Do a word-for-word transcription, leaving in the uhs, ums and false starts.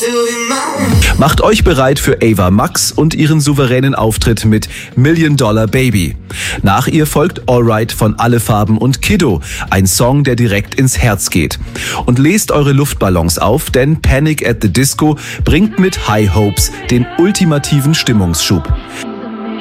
Macht euch bereit für Ava Max und ihren souveränen Auftritt mit Million Dollar Baby. Nach ihr folgt Alright von Alle Farben und Kiddo, ein Song, der direkt ins Herz geht. Und lest eure Luftballons auf, denn Panic at the Disco bringt mit High Hopes den ultimativen Stimmungsschub.